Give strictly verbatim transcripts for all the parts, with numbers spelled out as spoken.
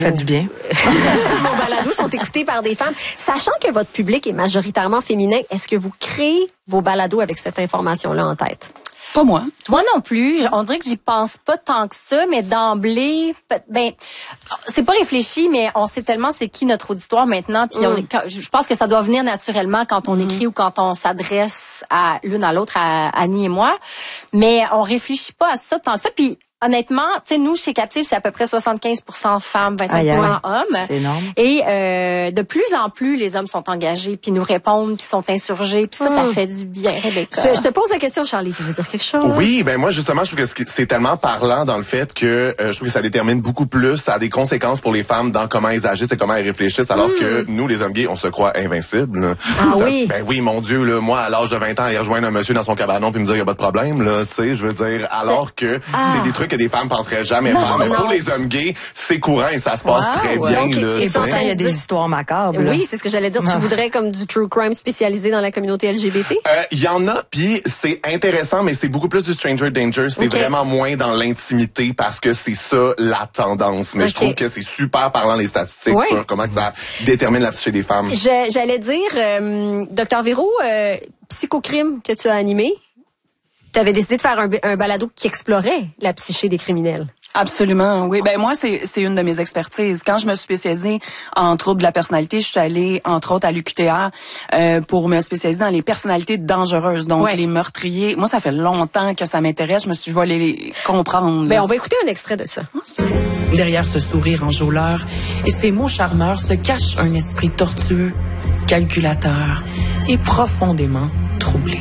Faites du bien. Vos balados sont écoutés par des femmes. Sachant que votre public est majoritairement féminin, est-ce que vous créez vos balados avec cette information-là en tête? Pas moi. Moi non plus. On dirait que j'y pense pas tant que ça, mais d'emblée, ben, c'est pas réfléchi, mais on sait tellement c'est qui notre auditoire maintenant. Puis mm. on est, je pense que ça doit venir naturellement quand on mm. écrit ou quand on s'adresse à l'une à l'autre, à Annie et moi. Mais on réfléchit pas à ça tant que ça. Puis honnêtement, tu sais, nous, chez Captive, c'est à peu près soixante-quinze pour cent femmes, vingt-cinq pour cent hommes. C'est énorme. Et euh, de plus en plus, les hommes sont engagés, puis nous répondent, puis sont insurgés. Puis ça, mmh. ça fait du bien, Rebecca. Je, je te pose la question, Charlie, tu veux dire quelque chose? Oui, ben moi, justement, je trouve que c'est tellement parlant dans le fait que euh, je trouve que ça détermine beaucoup plus, ça a des conséquences pour les femmes dans comment elles agissent et comment elles réfléchissent, alors mmh. que nous, les hommes gays, on se croit invincibles. Ah ça, oui? Ben oui, mon Dieu, là, moi, à l'âge de vingt ans, aller rejoindre un monsieur dans son cabanon puis me dire qu'il n'y a pas de problème, là, c'est, je veux dire, alors que ah. c'est des trucs que des femmes penseraient jamais non, faire. Mais non. pour les hommes gays, c'est courant et ça se passe wow, très bien. Donc, là, et pourtant, il y a des histoires macabres. Là. Oui, c'est ce que j'allais dire. Tu voudrais comme du true crime spécialisé dans la communauté L G B T? Il euh, y en a, puis c'est intéressant, mais c'est beaucoup plus du stranger danger. C'est okay. vraiment moins dans l'intimité parce que c'est ça la tendance. Mais okay. je trouve que c'est super parlant les statistiques oui. sur comment que ça détermine la psyché des femmes. Je, j'allais dire, euh, docteur Véro, euh, Psychocrime que tu as animé, tu avais décidé de faire un, un balado qui explorait la psyché des criminels. Absolument, oui. Ben moi, c'est c'est une de mes expertises. Quand je me suis spécialisée en troubles de la personnalité, je suis allée, entre autres, à l'U Q T R euh, pour me spécialiser dans les personnalités dangereuses, donc ouais. les meurtriers. Moi, ça fait longtemps que ça m'intéresse. Je me suis dit, je vais les comprendre. Ben, on va écouter un extrait de ça. Derrière ce sourire enjôleur et ces mots charmeurs se cache un esprit tortueux, calculateur et profondément troublé.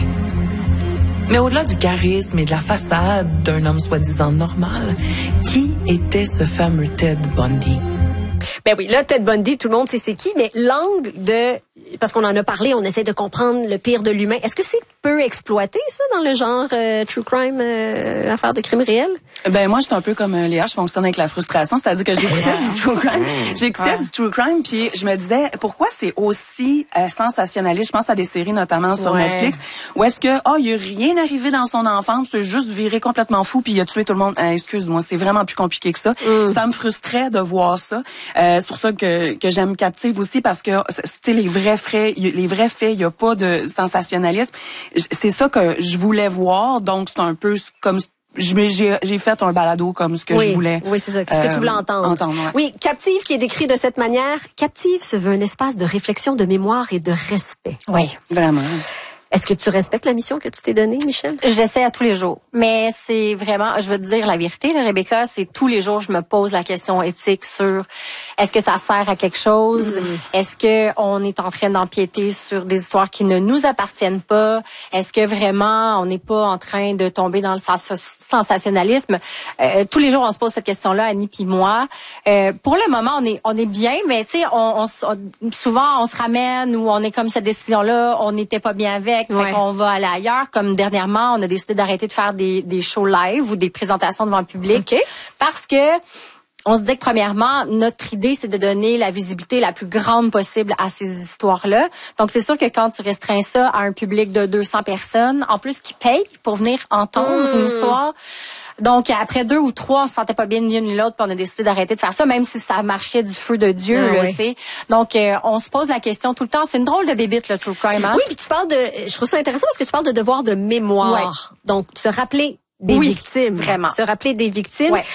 Mais au-delà du charisme et de la façade d'un homme soi-disant normal, qui était ce fameux Ted Bundy? Ben oui, là, Ted Bundy, tout le monde sait c'est qui, mais l'angle de... Parce qu'on en a parlé, on essaie de comprendre le pire de l'humain. Est-ce que c'est peu exploité, ça, dans le genre euh, true crime, euh, affaire de crime réel? Ben moi, j'étais un peu comme Léa, je fonctionne avec la frustration, c'est-à-dire que j'écoutais du true crime, j'écoutais ouais. du true crime, puis je me disais, pourquoi c'est aussi euh, sensationnaliste? Je pense à des séries, notamment sur ouais. Netflix, où est-ce que, oh, il y a rien arrivé dans son enfance, c'est juste viré complètement fou, puis il a tué tout le monde. Euh, excuse-moi, c'est vraiment plus compliqué que ça. Mm. Ça me frustrait de voir ça. Euh, c'est pour ça que, que j'aime Captive aussi, parce que, tu sais, les vrais faits, les vrais faits, il n'y a pas de sensationnalisme. C'est ça que je voulais voir, donc c'est un peu comme j'ai j'ai fait un balado comme ce que oui, je voulais. Oui, c'est ça. Qu'est-ce euh, que tu voulais entendre? entendre ouais. Oui, Captive qui est décrit de cette manière. Captive se veut un espace de réflexion, de mémoire et de respect. Oui, vraiment. Est-ce que tu respectes la mission que tu t'es donnée, Michel? J'essaie à tous les jours. Mais c'est vraiment, je veux te dire la vérité, là, Rebecca, c'est tous les jours je me pose la question éthique sur est-ce que ça sert à quelque chose? Mm. Est-ce que on est en train d'empiéter sur des histoires qui ne nous appartiennent pas? Est-ce que vraiment on n'est pas en train de tomber dans le sensationnalisme? Euh, tous les jours on se pose cette question-là, Annie puis moi. Euh, pour le moment on est on est bien, mais tu sais, on, on, souvent on se ramène ou on est comme cette décision-là, on n'était pas bien avec. Fait ouais. qu'on va aller ailleurs. Comme dernièrement, on a décidé d'arrêter de faire des, des shows live ou des présentations devant le public. Okay. Parce que on se dit que premièrement, notre idée, c'est de donner la visibilité la plus grande possible à ces histoires-là. Donc, c'est sûr que quand tu restreins ça à un public de deux cents personnes, en plus qui payent pour venir entendre mmh. une histoire... Donc, après deux ou trois, on se sentait pas bien ni l'une ni l'autre, puis on a décidé d'arrêter de faire ça, même si ça marchait du feu de Dieu, ah, là, oui. tu sais. Donc, euh, on se pose la question tout le temps. C'est une drôle de bébite, le true crime, hein? Oui, puis tu parles de... Je trouve ça intéressant parce que tu parles de devoir de mémoire. Ouais. Donc, se rappeler des oui, victimes. Vraiment. Se rappeler des victimes. Ouais.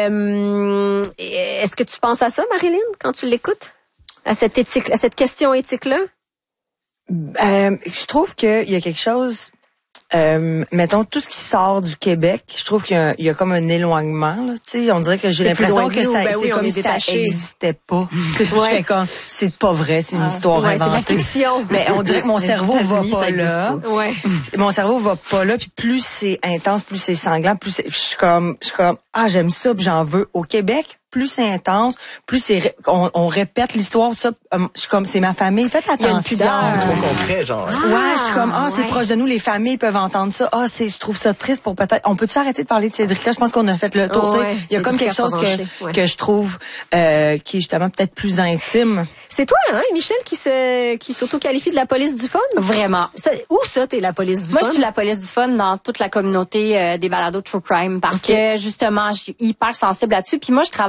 Euh, est-ce que tu penses à ça, Marilyn, quand tu l'écoutes? À cette éthique, à cette question éthique-là? Euh, je trouve qu'il y a quelque chose... Euh, mettons, tout ce qui sort du Québec, je trouve qu'il y a, il y a comme un éloignement, là, tu sais, on dirait que j'ai c'est l'impression que nous, ça, ben c'est oui, comme si ça existait pas. Ouais. Comme, c'est pas vrai, c'est une ah, histoire ouais, inventée. C'est la fiction. Mais on dirait que mon cerveau va pas là. Ouais. Mon cerveau va pas là, puis plus c'est intense, plus c'est sanglant, plus c'est, je suis comme, je suis comme, ah, j'aime ça, puis j'en veux. Au Québec, plus c'est intense, plus c'est on, on répète l'histoire, ça, um, je suis comme, c'est ma famille, faites attention. C'est trop concret, genre. Ah, ouais, je suis comme, ah, ouais. c'est proche de nous, les familles peuvent entendre ça. Ah, c'est, je trouve ça triste pour peut-être, on peut-tu arrêter de parler de Cédric? Je pense qu'on a fait le tour. Oh, ouais, il y a comme quelque chose que, ouais. que je trouve, euh, qui est justement peut-être plus intime. C'est toi, hein, Michel, qui se, qui s'auto-qualifie de la police du fun? Vraiment. Ça, où ça, t'es la police du Moi, fun? Moi, je suis la police du fun dans toute la communauté euh, des balados true crime parce okay. que, justement, je suis hyper sensible là-dessus. Puis moi, je travaille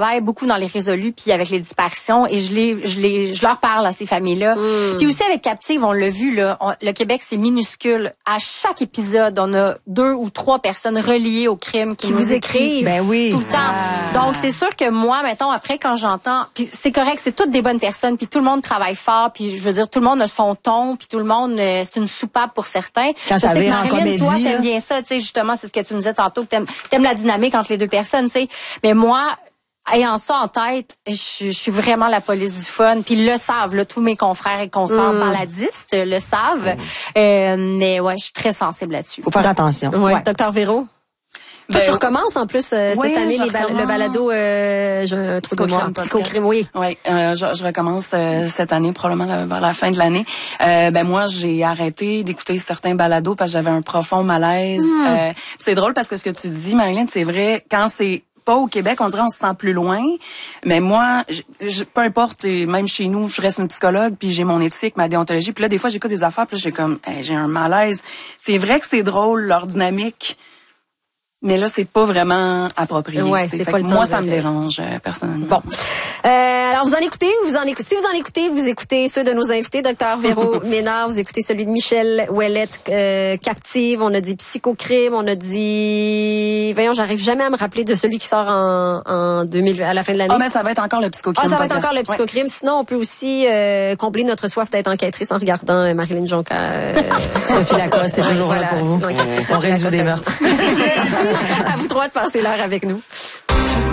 travaille beaucoup dans les résolus puis avec les disparitions et je les, je les, je leur parle à ces familles-là. Mm. Puis aussi avec Captive, on l'a vu là, on, le Québec c'est minuscule. À chaque épisode, on a deux ou trois personnes reliées au crime qui, qui nous vous écrivent. Ben oui. Tout le temps. Ah. Donc c'est sûr que moi, mettons après quand j'entends, puis c'est correct, c'est toutes des bonnes personnes, puis tout le monde travaille fort, puis je veux dire tout le monde a son ton, puis tout le monde euh, c'est une soupape pour certains. Quand je ça sais que vire en Marilyn, comédie, toi t'aimes là. bien ça, tu sais justement c'est ce que tu me disais tantôt, que t'aimes, t'aimes la dynamique entre les deux personnes, tu sais. Mais moi, ayant ça en tête, je, je suis vraiment la police du fun. Puis ils le savent, là, tous mes confrères et consoeurs mm. baladistes le savent. Mm. Euh, mais ouais, je suis très sensible là-dessus. Faut faire attention. Ouais. Ouais. Docteur Véro. Toi, Ben, tu recommences en plus euh, oui, cette année les recommence. le balado euh, j'ai un truc de moi, psychocrime, oui. Oui, euh, je, je recommence euh, cette année, probablement la, vers la fin de l'année. Euh, ben moi, j'ai arrêté d'écouter certains balados parce que j'avais un profond malaise. Mm. Euh, c'est drôle parce que ce que tu dis, Marilyn, c'est vrai, quand c'est pas au Québec, on dirait on se sent plus loin. Mais moi, je, je, peu importe, même chez nous, je reste une psychologue, puis j'ai mon éthique, ma déontologie. Puis là, des fois, j'écoute des affaires, puis là, j'ai comme, hey, j'ai un malaise. C'est vrai que c'est drôle, leur dynamique. Mais là, c'est pas vraiment approprié. Ouais, c'est pas le moi, temps ça de... me dérange, euh, personnellement. Bon. Euh, alors, vous en écoutez, vous en écoutez. Si vous en écoutez, vous écoutez ceux de nos invités, Docteur Véro Ménard, vous écoutez celui de Michel Ouellette, euh, Captive, on a dit Psychocrime, on a dit... Voyons, j'arrive jamais à me rappeler de celui qui sort en, en deux mille, à la fin de l'année. Ah, mais ça va être encore le Psychocrime. Ah, ça va être podcast. encore le Psychocrime. Ouais. Sinon, on peut aussi euh, combler notre soif d'être enquêtrice en regardant euh, Marilyn Jonca. Euh... Sophie Lacoste est toujours voilà, là pour vous. On résout des meurtres. Merci à vous trois de passer l'heure avec nous.